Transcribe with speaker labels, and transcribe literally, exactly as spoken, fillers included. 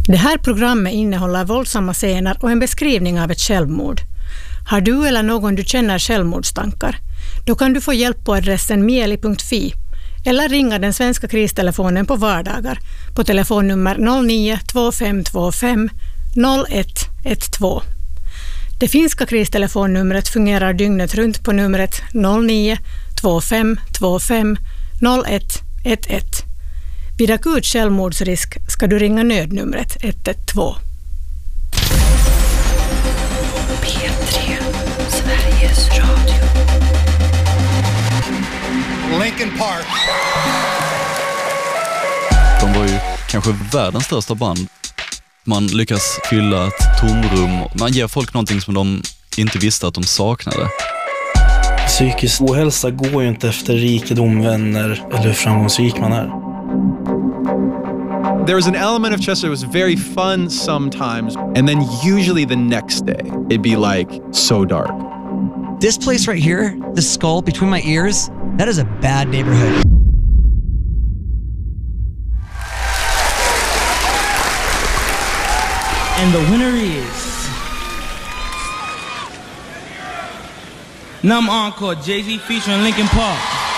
Speaker 1: Det här programmet innehåller våldsamma scener och en beskrivning av ett självmord. Har du eller någon du känner självmordstankar? Då kan du få hjälp på adressen mieli punkt fi eller ringa den svenska kristelefonen på vardagar på telefonnummer noll nio två fem två fem noll ett ett två. Det finska kristelefonnumret fungerar dygnet runt på numret noll nio två fem två fem noll ett ett ett. Vid akut självmordsrisk ska du ringa nödnumret ett ett två. P tre, Sveriges Radio.
Speaker 2: Linkin Park.
Speaker 3: De var ju kanske världens största band. Man lyckas fylla ett tomrum. Man ger folk någonting som de inte visste att de saknade.
Speaker 4: Psykisk ohälsa går ju inte efter rikedom, vänner eller hur framgångsrik man är.
Speaker 5: There was an element of Chester that was very fun sometimes, and then usually the next day it'd be like so dark.
Speaker 6: This place right here, the skull between my ears, that is a bad neighborhood.
Speaker 7: And the winner is Numb Encore, Jay-Z featuring Linkin Park.